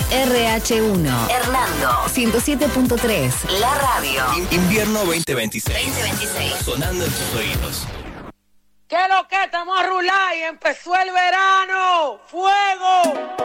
RH1. Hernando. 107.3. La radio. Invierno 2026. Sonando en tus oídos. ¿Qué lo que? Estamos a rular y empezó el verano. ¡Fuego!